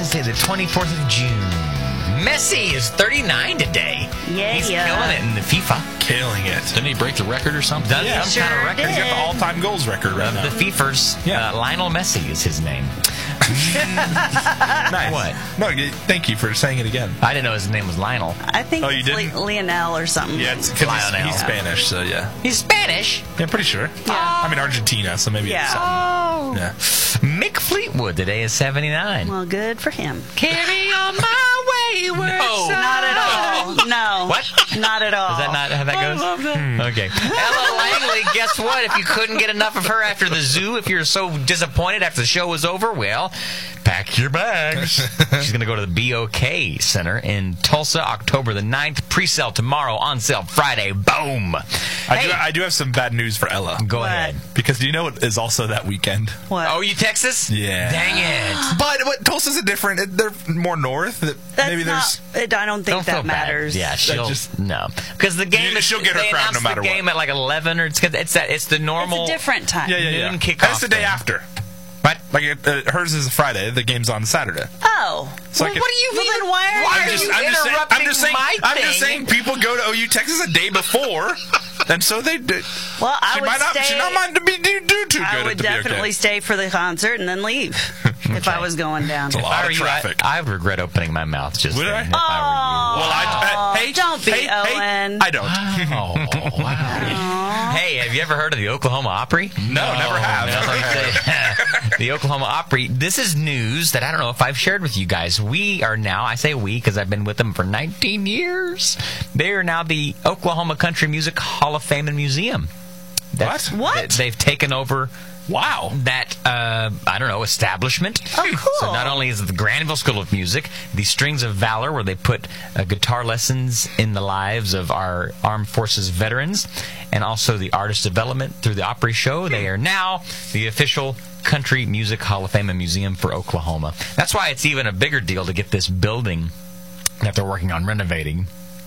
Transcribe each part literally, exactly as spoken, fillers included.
Wednesday, the twenty-fourth of June. Messi is thirty-nine today. Yeah, He's yeah. killing it in the FIFA. Killing it. Didn't he break the record or something? Done Yeah, some sure kind of record. He's got the all-time goals record right Of now. the FIFA's. Yeah. Uh, Lionel Messi is his name. Nice. What? No, y- thank you for saying it again. I didn't know his name was Lionel. I think Oh, you it's didn't? Le- Lionel or something. Yeah, it's because he's, Lionel. he's Spanish, so yeah. He's Spanish. Yeah, pretty sure. Yeah. I mean, Argentina, so maybe Yeah. it's something. Oh. Yeah. Mick Fleetwood today is seventy-nine. Well, good for him. Carry on my wayward No. son. Not at all. No. What? Not at all. Is that not how that goes? Hmm, okay. Ella Langley, guess what? If you couldn't get enough of her after the zoo, if you're so disappointed after the show was over, well, pack your bags. She's going to go to the B O K Center in Tulsa, October the ninth. Pre-sale tomorrow, on sale Friday. Boom. I, Hey, do, I do have some bad news for Ella. go What? ahead. Because do you know what is also that weekend? What? Oh, you Texas? Yeah. Dang it. But, but Tulsa's a different. it- They're more north. That That's maybe there's. not, it- I don't think Don't feel that bad. matters. Yeah, she'll just- no, because the game You- is she'll get her they crown announced no matter the game what. at like eleven or it's it's that it's the normal. It's a different time. Yeah, yeah, yeah. noon kickoff That's the day thing. after. What? Like it, uh, hers is a Friday. The game's on Saturday. Oh. So I Well, could- what are you? Well, even- then why are why you are just, you I'm just saying. interrupting I'm just saying. my I'm thing? just saying. People go to O U Texas a day before, and so they do. Well, I she would might not. stay. She not mind to be do, do too I good would at the B O K. definitely stay for the concert and then leave if I was going down. It's a If lot I of were you, traffic. I, I would regret opening my mouth just Would then I? if I Well, I, uh, hey, don't be, hey, Owen. Hey, I don't. were you. Oh, wow. Hey, have you ever heard of the Oklahoma Opry? No, never have. No, Never they- the Oklahoma Opry. This is news that I don't know if I've shared with you guys. We are now, I say we because I've been with them for nineteen years. They are now the Oklahoma Country Music Hall of Fame and Museum. That's, What? that- They've taken over Wow. that, uh, I don't know, establishment. Oh, cool. So not only is it the Granville School of Music, the Strings of Valor, where they put uh, guitar lessons in the lives of our armed forces veterans, and also the artist development through the Opry Show. They are now the official Country Music Hall of Fame and Museum for Oklahoma. That's why it's even a bigger deal to get this building that they're working on renovating,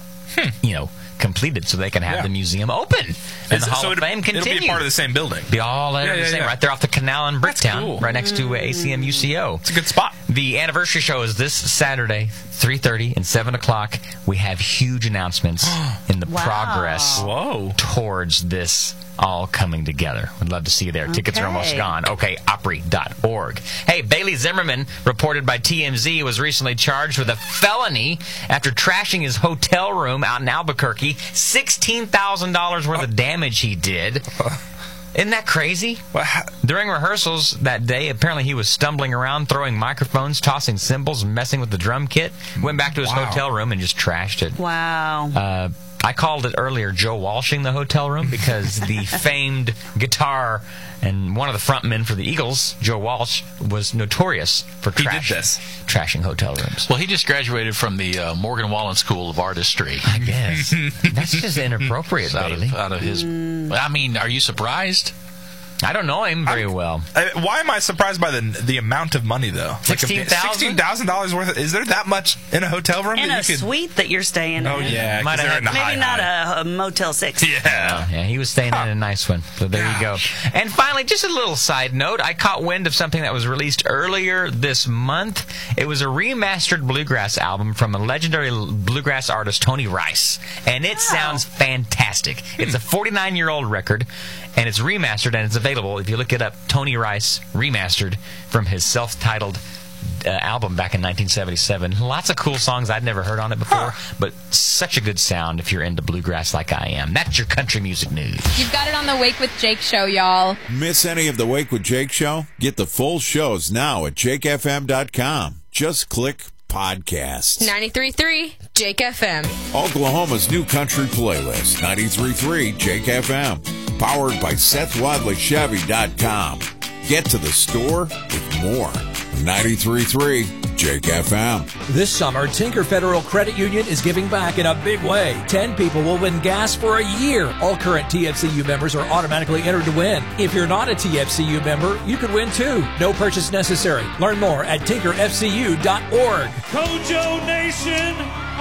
you know, completed so they can have Yeah. the museum open and It's- the Hall so of it'll, Fame continue. it'll be a part of the same building. Be all under Yeah, the yeah, same, yeah. right there off the canal in That's Bricktown, cool. right next to uh, A C M U C O. It's a good spot. The anniversary show is this Saturday, three thirty and seven o'clock. We have huge announcements in the Wow. progress Whoa. towards this all coming together. We'd love to see you there. Tickets are almost Okay. gone. Okay, opry dot org. Hey, Bailey Zimmerman, reported by T M Z, was recently charged with a felony after trashing his hotel room out in Albuquerque. sixteen thousand dollars worth of damage he did. Isn't that crazy? Well, ha- During rehearsals that day, apparently he was stumbling around, throwing microphones, tossing cymbals, messing with the drum kit. Went back to his Wow. hotel room and just trashed it. Wow. Uh, I called it earlier Joe Walshing the hotel room because the famed guitar and one of the frontmen for the Eagles, Joe Walsh, was notorious for He did trash, this. trashing hotel rooms. Well, he just graduated from the uh, Morgan Wallen School of Artistry. I guess. That's just inappropriate, out Bailey. of, out of his. I mean, are you surprised? I don't know him very I'm- well. Uh, why am I surprised by the the amount of money though? sixteen thousand? Sixteen thousand dollars worth. Of, is there that much in a hotel room? In that a you could, suite that you're staying Oh in. yeah, 'cause Might have they're had- in the Maybe high, not high. a, a Motel six. Yeah. Yeah, he was staying in a nice one. So there you go. And finally, just a little side note. I caught wind of something that was released earlier this month. It was a remastered bluegrass album from a legendary bluegrass artist, Tony Rice. And it sounds fantastic. It's a forty-nine-year-old record, and it's remastered, and it's available. If you look it up, Tony Rice Remastered from his self-titled Uh, album back in nineteen seventy-seven. Lots of cool songs I'd never heard on it before, but such a good sound if you're into bluegrass like I am. That's your country music news. You've got it on the Wake with Jake show, y'all. Miss any of the Wake with Jake show? Get the full shows now at jake f m dot com. Just click podcasts. ninety-three point three Jake F M. Oklahoma's new country playlist, ninety-three point three Jake F M. Powered by Seth Wadley Chevy dot com. Get to the store with more. ninety-three point three Jake F M. This summer, Tinker Federal Credit Union is giving back in a big way. Ten people will win gas for a year. All current T F C U members are automatically entered to win. If you're not a T F C U member, you could win too. No purchase necessary. Learn more at tinker f c u dot org. Kojo Nation,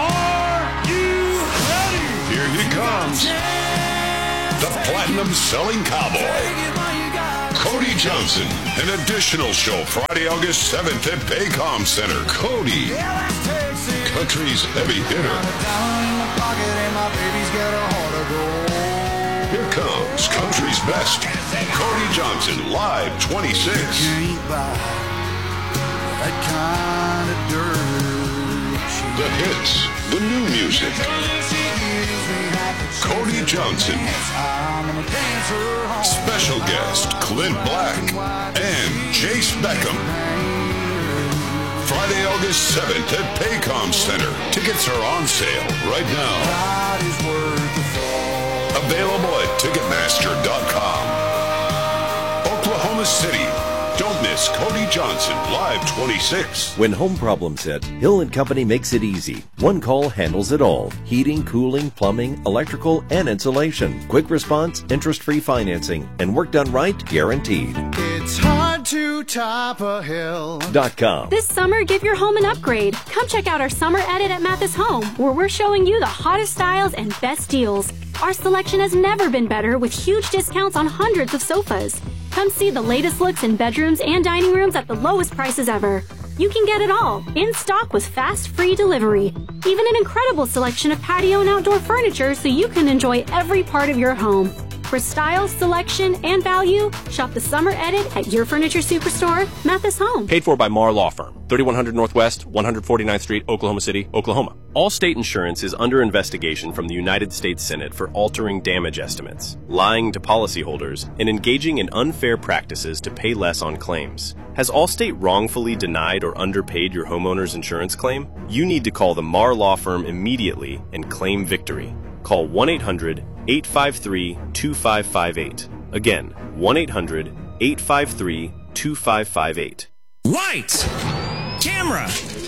are you ready? Here he comes. The platinum selling cowboy. Cody Johnson. An additional show Friday, August seventh at Paycom Center. Cody, country's heavy hitter. Here comes country's best. Cody Johnson, Live twenty-six. The hits, the new music. Cody Johnson. Special guest Clint Black and Chase Beckham. Friday, August seventh at Paycom Center. Tickets are on sale right now. Available at Ticketmaster dot com. Oklahoma City. Don't miss Cody Johnson, Live twenty-six. When home problems hit, Hill and Company makes it easy. One call handles it all. Heating, cooling, plumbing, electrical, and insulation. Quick response, interest-free financing, and work done right, guaranteed. It's hard to top a hill. Dot com. This summer, give your home an upgrade. Come check out our summer edit at Mathis Home, where we're showing you the hottest styles and best deals. Our selection has never been better, with huge discounts on hundreds of sofas. Come see the latest looks in bedrooms and dining rooms at the lowest prices ever. You can get it all, in stock with fast, free delivery. Even an incredible selection of patio and outdoor furniture so you can enjoy every part of your home. For style, selection, and value, shop the summer edit at your furniture superstore, Mathis Home. Paid for by Marr Law Firm, thirty-one hundred Northwest, one forty-ninth Street, Oklahoma City, Oklahoma. Allstate Insurance is under investigation from the United States Senate for altering damage estimates, lying to policyholders, and engaging in unfair practices to pay less on claims. Has Allstate wrongfully denied or underpaid your homeowner's insurance claim? You need to call the Marr Law Firm immediately and claim victory. Call one eight hundred, eight five three, two five five eight. Again, one eight hundred, eight five three, two five five eight. Lights! Camera!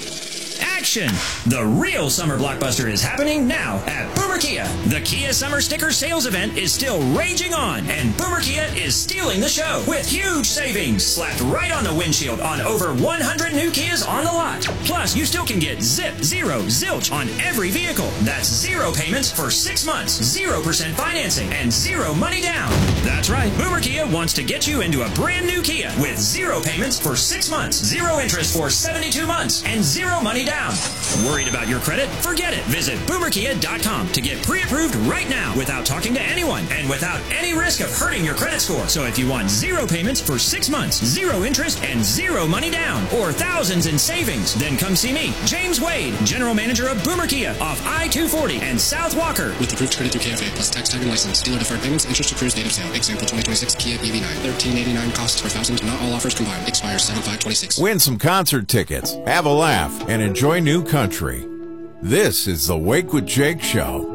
Action! The real summer blockbuster is happening now at Boomer Kia. The Kia Summer Sticker Sales Event is still raging on, and Boomer Kia is stealing the show with huge savings slapped right on the windshield on over one hundred new Kias on the lot. Plus, you still can get zip, zero, zilch on every vehicle. That's zero payments for six months, zero percent financing, and zero money down. That's right, Boomer Kia wants to get you into a brand new Kia with zero payments for six months, zero interest for seventy-two months, and zero money down. Worried about your credit? Forget it. Visit Boomer Kia dot com to get pre-approved right now without talking to anyone and without any risk of hurting your credit score. So if you want zero payments for six months, zero interest, and zero money down, or thousands in savings, then come see me, James Wade, General Manager of Boomer Kia off I two forty and South Walker. With approved credit through K F A plus tax tag and license. Dealer deferred payments, interest accrues date of sale. Example twenty twenty-six Kia E V nine. thirteen eighty-nine costs per thousand. Not all offers combined. Expires seven five twenty-six. Win some concert tickets, have a laugh, and enjoy new country. This is the Wake with Jake Show.